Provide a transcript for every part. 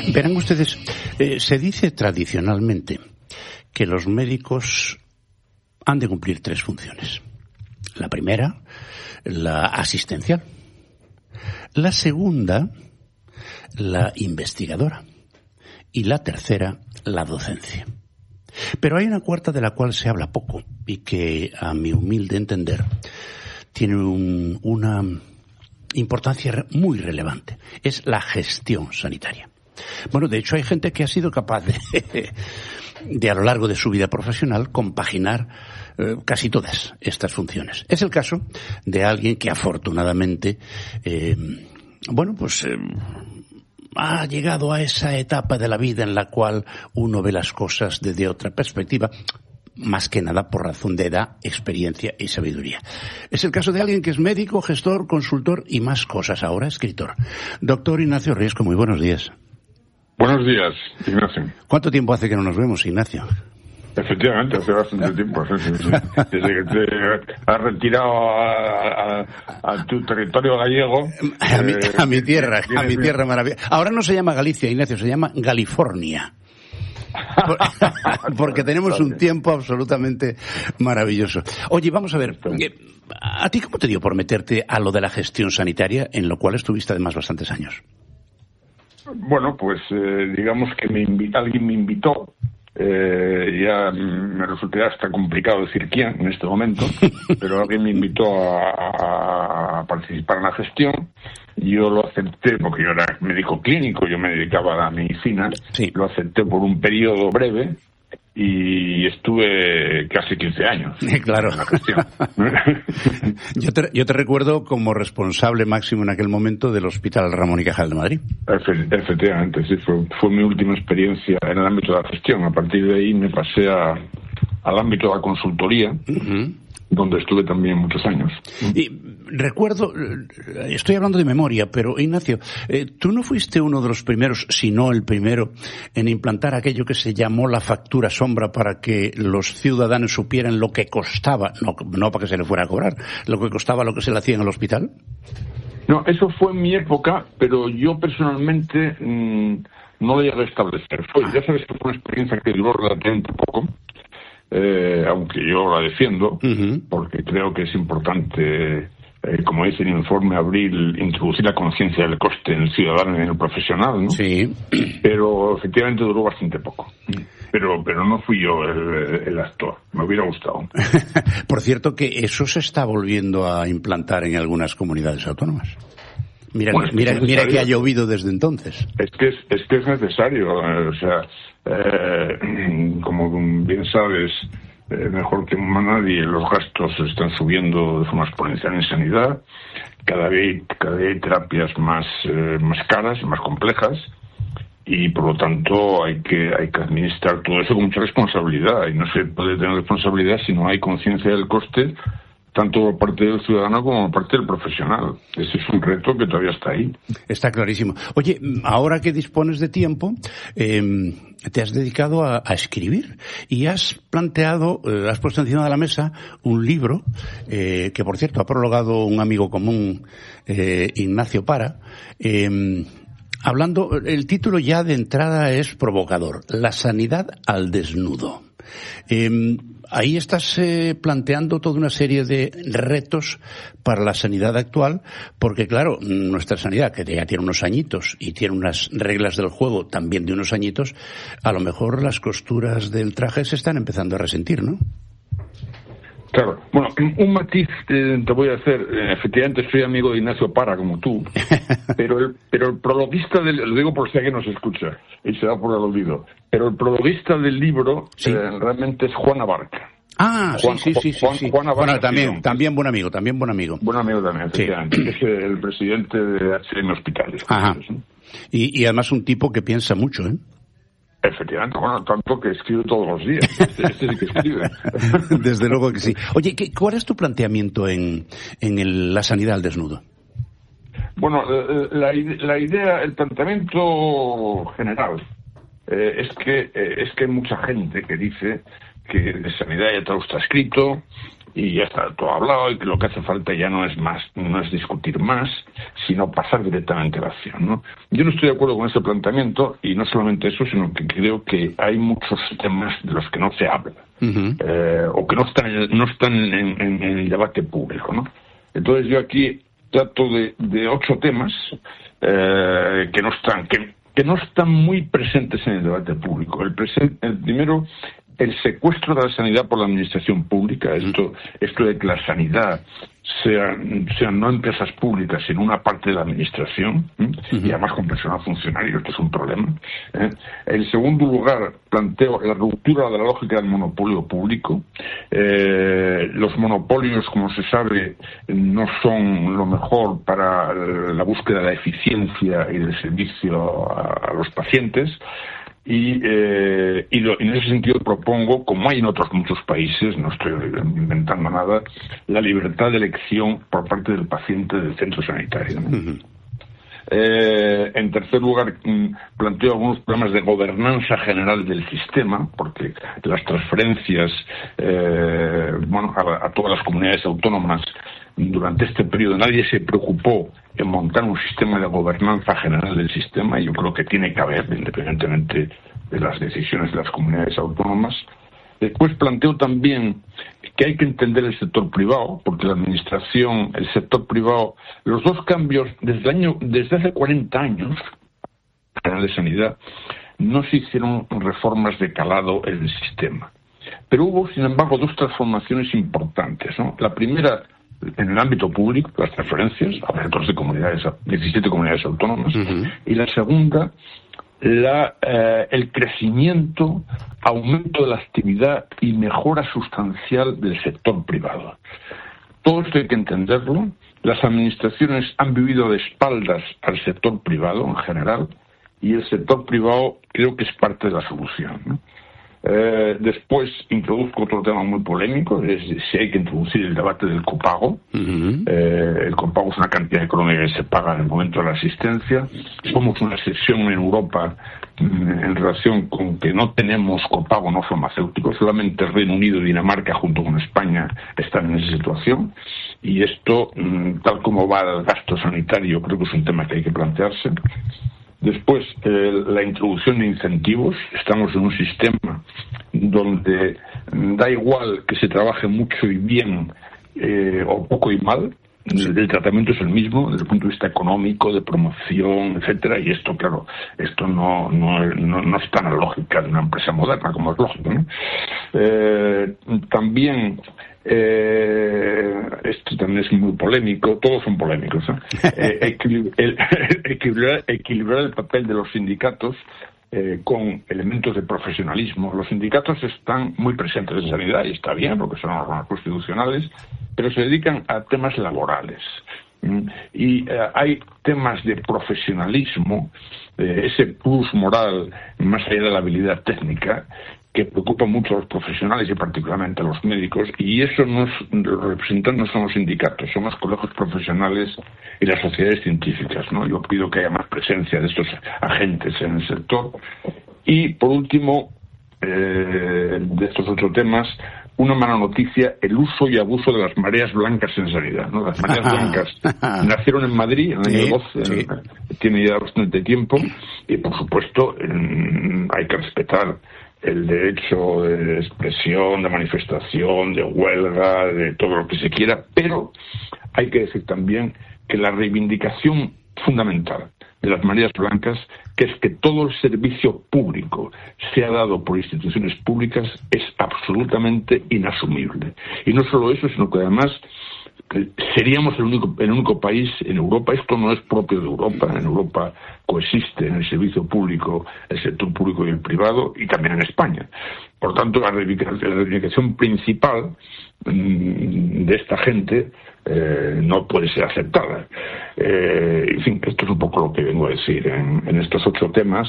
Verán ustedes, se dice tradicionalmente que los médicos han de cumplir 3 funciones. La primera, la asistencial. La segunda, la investigadora. Y la tercera, la docencia. Pero hay una cuarta de la cual se habla poco y que, a mi humilde entender, tiene una importancia muy relevante. Es la gestión sanitaria. Bueno, de hecho hay gente que ha sido capaz de a lo largo de su vida profesional compaginar casi todas estas funciones. Es el caso de alguien que afortunadamente ha llegado a esa etapa de la vida en la cual uno ve las cosas desde otra perspectiva, más que nada por razón de edad, experiencia y sabiduría. Es el caso de alguien que es médico, gestor, consultor y más cosas, ahora escritor. Doctor Ignacio Riesco, muy buenos días. Buenos días, Ignacio. ¿Cuánto tiempo hace que no nos vemos, Ignacio? Efectivamente, hace bastante tiempo. Desde que te has retirado a tu territorio gallego. A mi tierra maravillosa. Ahora no se llama Galicia, Ignacio, se llama California. Porque tenemos un tiempo absolutamente maravilloso. Oye, vamos a ver, ¿a ti cómo te dio por meterte a lo de la gestión sanitaria, en lo cual estuviste además bastantes años? Bueno, pues digamos que alguien me invitó. Ya me resultaría hasta complicado decir quién en este momento, pero alguien me invitó a participar en la gestión. Yo lo acepté porque yo era médico clínico, yo me dedicaba a la medicina. Sí. Lo acepté por un periodo breve y estuve casi 15 años. Claro. En la gestión. Yo te recuerdo como responsable máximo en aquel momento del Hospital Ramón y Cajal de Madrid. Efectivamente, sí, fue mi última experiencia en el ámbito de la gestión. A partir de ahí me pasé al ámbito de la consultoría. Uh-huh. Donde estuve también muchos años. Y recuerdo, estoy hablando de memoria, pero Ignacio, tú no fuiste uno de los primeros, si no el primero, en implantar aquello que se llamó la factura sombra para que los ciudadanos supieran lo que costaba, no para que se le fuera a cobrar, lo que costaba lo que se le hacía en el hospital. No, eso fue en mi época, pero yo personalmente no lo llegué a establecer. Ya sabes que fue una experiencia que duró relativamente poco. Aunque yo la defiendo, uh-huh. Porque creo que es importante, como dice el informe Abril, introducir la conciencia del coste en el ciudadano y en el profesional, ¿no? Sí. Pero efectivamente duró bastante poco. Pero no fui yo el actor. Me hubiera gustado. Por cierto, que eso se está volviendo a implantar en algunas comunidades autónomas. Mira que ha llovido desde entonces. Es que es necesario, o sea, como bien sabes, mejor que nadie, los gastos están subiendo de forma exponencial en sanidad. Cada vez hay terapias más caras, más complejas, y por lo tanto hay que administrar todo eso con mucha responsabilidad, y no se puede tener responsabilidad si no hay conciencia del coste, tanto por parte del ciudadano como por parte del profesional. Ese es un reto que todavía está ahí. Está clarísimo. Oye, ahora que dispones de tiempo, te has dedicado a escribir y has puesto encima de la mesa un libro que, por cierto, ha prologado un amigo común, Ignacio Para, hablando, el título ya de entrada es provocador: La sanidad al desnudo. Ahí estás planteando toda una serie de retos para la sanidad actual, porque claro, nuestra sanidad, que ya tiene unos añitos y tiene unas reglas del juego también de unos añitos, a lo mejor las costuras del traje se están empezando a resentir, ¿no? Claro. Bueno, un matiz te voy a hacer. Efectivamente, soy amigo de Ignacio Para, como tú, pero el prologuista lo digo por si alguien nos escucha y se da por el olvido, pero el prologuista del libro sí. Realmente es Juan Abarca. Ah, sí. Juan Abarca, también buen amigo. Buen amigo también, efectivamente. Sí. Es el presidente de HM Hospitales. Ajá. Y además un tipo que piensa mucho, ¿eh? Efectivamente, bueno, tanto que escribe todos los días. Este sí que escribe. Desde luego que sí. Oye, ¿cuál es tu planteamiento en la sanidad al desnudo? Bueno, la idea, el planteamiento general es que hay mucha gente que dice que de sanidad ya todo está escrito, y ya está todo hablado, y que lo que hace falta ya no es discutir más, sino pasar directamente a la acción, ¿no? Yo no estoy de acuerdo con ese planteamiento, y no solamente eso, sino que creo que hay muchos temas de los que no se habla, o que no están en el debate público, ¿no? Entonces yo aquí trato de 8 temas que no están muy presentes en el debate público. El primero, el secuestro de la sanidad por la administración pública, esto de que la sanidad sean no empresas públicas, sino una parte de la administración, y además con personal funcionario, esto es un problema. En segundo lugar, planteo la ruptura de la lógica del monopolio público. Los monopolios, como se sabe, no son lo mejor para la búsqueda de la eficiencia y del servicio a los pacientes. Y en ese sentido propongo, como hay en otros muchos países, no estoy inventando nada, la libertad de elección por parte del paciente del centro sanitario, ¿no? En tercer lugar, planteo algunos problemas de gobernanza general del sistema, porque las transferencias a todas las comunidades autónomas durante este periodo nadie se preocupó en montar un sistema de gobernanza general del sistema, y yo creo que tiene que haber, independientemente de las decisiones de las comunidades autónomas. Después planteo también que hay que entender el sector privado, porque la administración, el sector privado, los dos cambios desde hace 40 años, General de Sanidad, no se hicieron reformas de calado en el sistema. Pero hubo, sin embargo, 2 transformaciones importantes, ¿no? La primera, en el ámbito público, las transferencias a 17 comunidades autónomas, y la segunda, el crecimiento, aumento de la actividad y mejora sustancial del sector privado. Todo esto hay que entenderlo. Las administraciones han vivido de espaldas al sector privado en general, y el sector privado creo que es parte de la solución, ¿no? Después introduzco otro tema muy polémico, es si hay que introducir el debate del copago. El copago es una cantidad económica que se paga en el momento de la asistencia. Somos una excepción en Europa en relación con que no tenemos copago no farmacéutico. Solamente Reino Unido y Dinamarca, junto con España, están en esa situación. Y esto, tal como va el gasto sanitario, creo que es un tema que hay que plantearse. Después, la introducción de incentivos. Estamos en un sistema donde da igual que se trabaje mucho y bien o poco y mal. El tratamiento es el mismo desde el punto de vista económico, de promoción, etcétera, y esto, claro, esto no está en la lógica de una empresa moderna, como es lógico, ¿no? También esto también es muy polémico, todos son polémicos, equilibrar el papel de los sindicatos con elementos de profesionalismo. Los sindicatos están muy presentes en sanidad, y está bien, porque son órganos constitucionales, pero se dedican a temas laborales. Y hay temas de profesionalismo, ese plus moral, más allá de la habilidad técnica, que preocupa mucho a los profesionales y particularmente a los médicos, y eso los representantes no son los sindicatos, son los colegios profesionales y las sociedades científicas, ¿no? Yo pido que haya más presencia de estos agentes en el sector. Y por último, de estos 8 temas, una mala noticia: el uso y abuso de las mareas blancas en sanidad, ¿no? Las mareas blancas nacieron en Madrid en el año 12, tiene ya bastante tiempo, y por supuesto hay que respetar el derecho de expresión, de manifestación, de huelga, de todo lo que se quiera, pero hay que decir también que la reivindicación fundamental de las mareas blancas, que es que todo el servicio público sea dado por instituciones públicas, es absolutamente inasumible. Y no solo eso, sino que además seríamos el único país en Europa. Esto no es propio de Europa. En Europa coexiste en el servicio público el sector público y el privado, y también en España. Por tanto, la reivindicación principal de esta gente no puede ser aceptada. En fin, esto es un poco lo que vengo a decir en estos 8 temas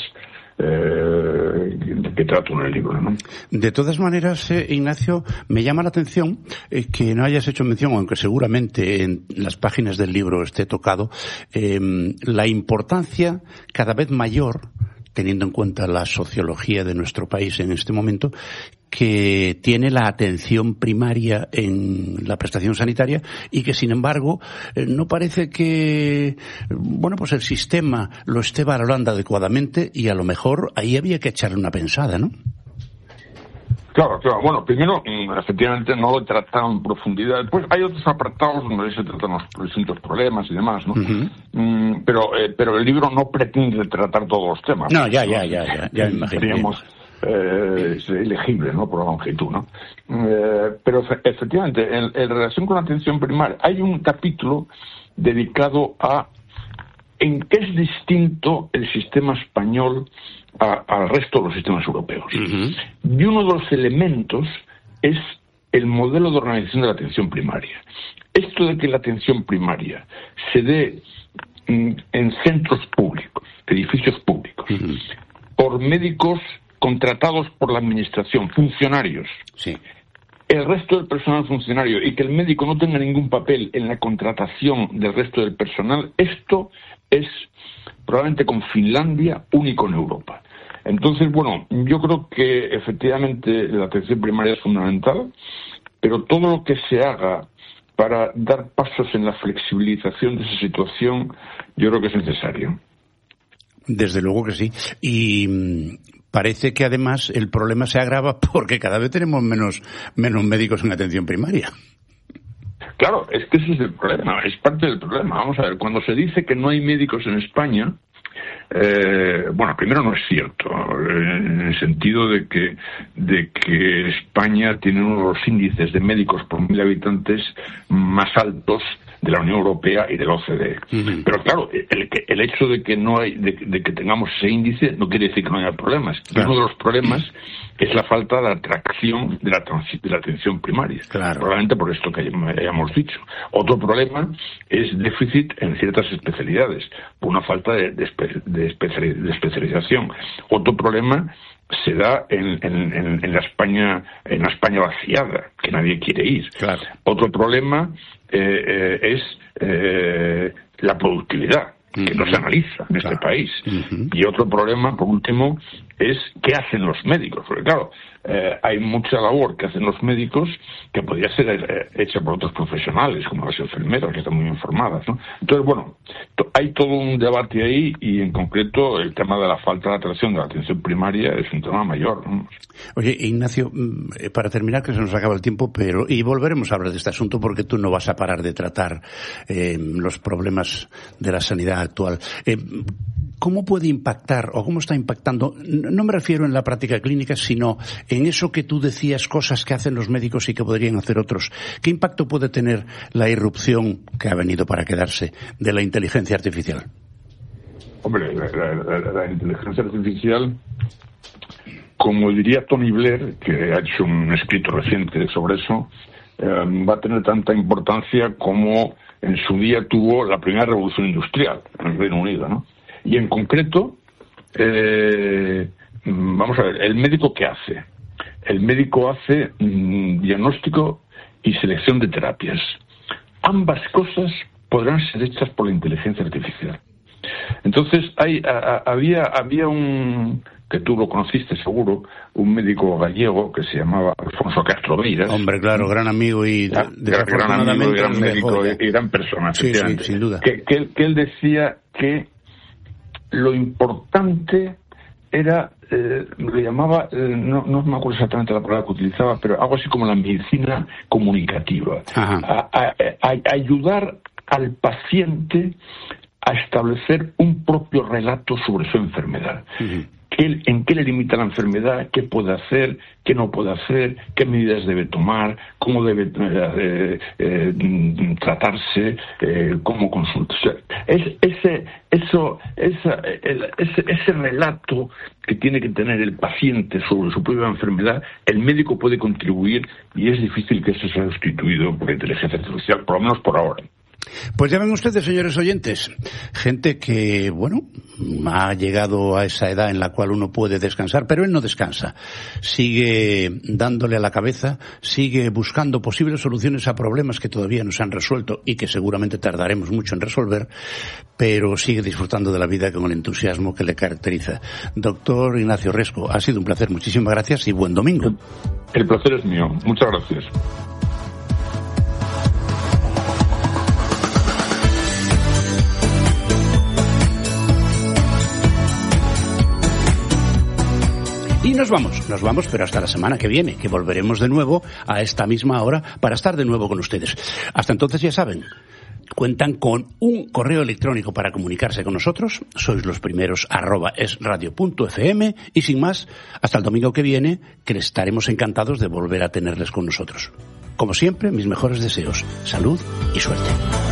que trato en el libro, ¿no? De todas maneras, Ignacio, me llama la atención que no hayas hecho mención, aunque seguramente en las páginas del libro esté tocado, la importancia cada vez mayor teniendo en cuenta la sociología de nuestro país en este momento, que tiene la atención primaria en la prestación sanitaria y que, sin embargo, no parece que, bueno, pues el sistema lo esté valorando adecuadamente, y a lo mejor ahí había que echarle una pensada, ¿no? Claro. Bueno, primero, efectivamente, no lo he tratado en profundidad. Después hay otros apartados donde se tratan los distintos problemas y demás, ¿no? Uh-huh. Pero el libro no pretende tratar todos los temas. No, ya me imagino. Es elegible, ¿no?, por la longitud, ¿no? Pero efectivamente, en relación con la atención primaria, hay un capítulo dedicado a en qué es distinto el sistema español al resto de los sistemas europeos. Uh-huh. Y uno de los elementos es el modelo de organización de la atención primaria. Esto de que la atención primaria se dé en centros públicos, edificios públicos, uh-huh, por médicos contratados por la administración, funcionarios, sí, el resto del personal funcionario, y que el médico no tenga ningún papel en la contratación del resto del personal, esto es probablemente con Finlandia único en Europa. Entonces, bueno, yo creo que efectivamente la atención primaria es fundamental, pero todo lo que se haga para dar pasos en la flexibilización de esa situación, yo creo que es necesario. Desde luego que sí. Y parece que además el problema se agrava porque cada vez tenemos menos médicos en atención primaria. Claro, es que ese es el problema, es parte del problema. Vamos a ver, cuando se dice que no hay médicos en España, bueno, primero no es cierto, en el sentido de que España tiene uno de los índices de médicos por 1.000 habitantes más altos de la Unión Europea y del OCDE. Uh-huh. Pero claro, el hecho de que no hay, de que tengamos ese índice no quiere decir que no haya problemas. Claro. Uno de los problemas es la falta de atracción de la atención primaria. Claro. Probablemente por esto que hayamos dicho. Otro problema es déficit en ciertas especialidades, por una falta de especialización. Otro problema se da en la España vaciada, que nadie quiere ir. Claro. Otro problema es la productividad, que no se analiza en este país. Uh-huh. Y otro problema, por último, es qué hacen los médicos. Porque claro, hay mucha labor que hacen los médicos que podría ser hecha por otros profesionales, como las enfermeras, que están muy informadas, ¿no? Entonces, bueno, hay todo un debate ahí, y en concreto el tema de la falta de atención de la atención primaria es un tema mayor, ¿no? Oye, Ignacio, para terminar, que se nos acaba el tiempo, y volveremos a hablar de este asunto porque tú no vas a parar de tratar los problemas de la sanidad actual. ¿Cómo puede impactar o cómo está impactando? No me refiero en la práctica clínica, sino en eso que tú decías, cosas que hacen los médicos y que podrían hacer otros. ¿Qué impacto puede tener la irrupción, que ha venido para quedarse, de la inteligencia artificial? Hombre, la inteligencia artificial, como diría Tony Blair, que ha hecho un escrito reciente sobre eso, va a tener tanta importancia como en su día tuvo la primera revolución industrial en el Reino Unido, ¿no? Y en concreto, vamos a ver, ¿el médico qué hace? El médico hace diagnóstico y selección de terapias. Ambas cosas podrán ser hechas por la inteligencia artificial. Entonces, había un, que tú lo conociste seguro, un médico gallego que se llamaba Alfonso Castro Beiras. Hombre, claro, gran amigo y gran amigo y gran médico y gran persona. Sí, sin duda. Que él decía que lo importante era, lo llamaba, no me acuerdo exactamente la palabra que utilizaba, pero algo así como la medicina comunicativa. Ayudar al paciente a establecer un propio relato sobre su enfermedad. Uh-huh. ¿En qué le limita la enfermedad? ¿Qué puede hacer? ¿Qué no puede hacer? ¿Qué medidas debe tomar? ¿Cómo debe tratarse? ¿Cómo consultar? Ese relato que tiene que tener el paciente sobre su propia enfermedad, el médico puede contribuir, y es difícil que eso sea sustituido por la inteligencia artificial, por lo menos por ahora. Pues ya ven ustedes, señores oyentes, gente que, bueno, ha llegado a esa edad en la cual uno puede descansar, pero él no descansa. Sigue dándole a la cabeza, sigue buscando posibles soluciones a problemas que todavía no se han resuelto y que seguramente tardaremos mucho en resolver, pero sigue disfrutando de la vida con el entusiasmo que le caracteriza. Doctor Ignacio Resco, ha sido un placer, muchísimas gracias y buen domingo. El placer es mío, muchas gracias. Y nos vamos, pero hasta la semana que viene, que volveremos de nuevo a esta misma hora para estar de nuevo con ustedes. Hasta entonces, ya saben, cuentan con un correo electrónico para comunicarse con nosotros, sois los primeros @esradio.fm, y sin más, hasta el domingo que viene, que estaremos encantados de volver a tenerles con nosotros. Como siempre, mis mejores deseos, salud y suerte.